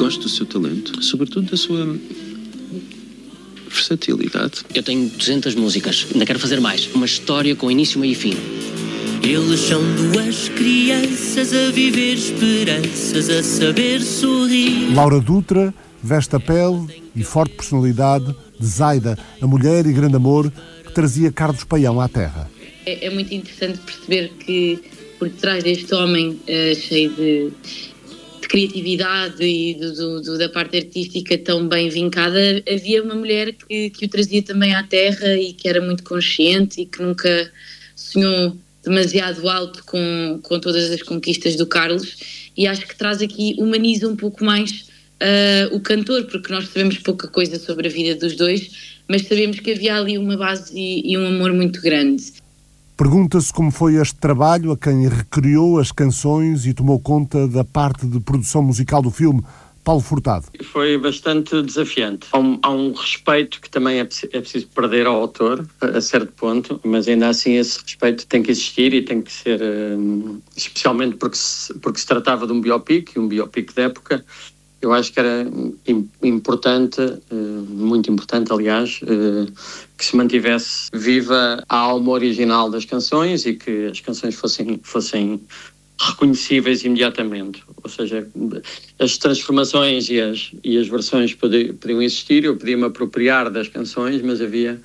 gosto do seu talento, sobretudo da sua versatilidade. Eu tenho 200 músicas, ainda quero fazer mais. Uma história com início, meio e fim. Eles são duas crianças a viver esperanças, a saber sorrir. Laura Dutra veste a pele e forte personalidade de Zaida, a mulher e grande amor que trazia Carlos Paião à terra. É muito interessante perceber que por trás deste homem cheio de criatividade e da parte artística tão bem vincada, havia uma mulher que o trazia também à terra e que era muito consciente e que nunca sonhou demasiado alto com todas as conquistas do Carlos, e acho que traz aqui, humaniza um pouco mais o cantor, porque nós sabemos pouca coisa sobre a vida dos dois, mas sabemos que havia ali uma base e um amor muito grande. Pergunta-se como foi este trabalho a quem recriou as canções e tomou conta da parte de produção musical do filme, Paulo Furtado. Foi bastante desafiante. Há um respeito que também é preciso perder ao autor, a certo ponto, mas ainda assim esse respeito tem que existir e tem que ser, especialmente porque se tratava de um biopic de época. Eu acho que era importante, muito importante, aliás, que se mantivesse viva a alma original das canções e que as canções fossem reconhecíveis imediatamente. Ou seja, as transformações e as versões podiam existir, eu podia me apropriar das canções, mas havia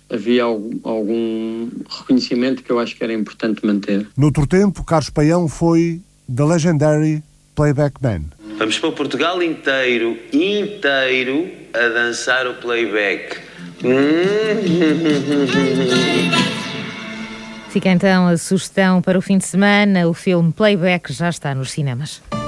algum reconhecimento que eu acho que era importante manter. Noutro tempo, Carlos Paião foi The Legendary Playback Man. Vamos para o Portugal inteiro a dançar o playback. Fica então a sugestão para o fim de semana. O filme Playback já está nos cinemas.